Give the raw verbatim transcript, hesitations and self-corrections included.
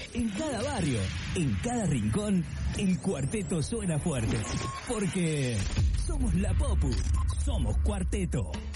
En cada barrio, en cada rincón, el cuarteto suena fuerte. Porque somos la Popu, somos Cuarteto.